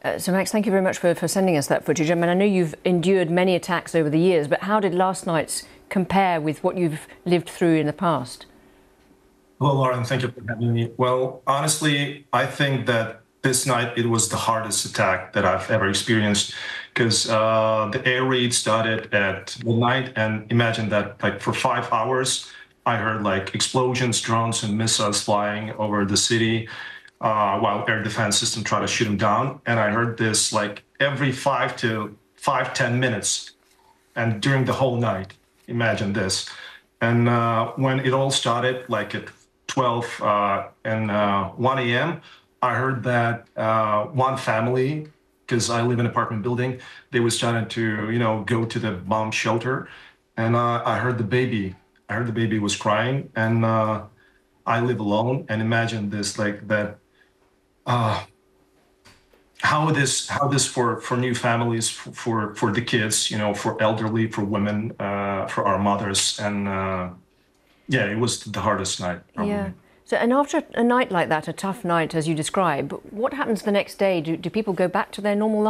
So Max, thank you very much for sending us that footage. I mean, I know you've endured many attacks over the years, but how did last night's compare with what you've lived through in the past? Hello, Lauren. Thank you for having me. Well, honestly, I think that this night it was the hardest attack that I've ever experienced because the air raid started at midnight, and imagine that like for 5 hours, I heard like explosions, drones, and missiles flying over the city while air defense system tried to shoot them down. And I heard this like every 5 to 10 minutes, and during the whole night. Imagine this. And when it all started, like at 12 and 1 a.m., I heard that one family, because I live in an apartment building, they was trying to, go to the bomb shelter, and I heard the baby. I heard the baby was crying, and I live alone. And imagine this, like that. Uh, how this for new families, for the kids, for elderly, for women, for our mothers, and yeah, it was the hardest night Yeah. probably. So, and after a night like that, a tough night as you describe, what happens the next day? Do people go back to their normal lives?